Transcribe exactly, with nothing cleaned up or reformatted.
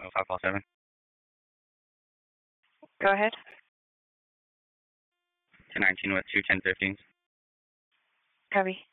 Oh, five call seven. Go ahead. ten nineteen with two ten fifteens. Copy.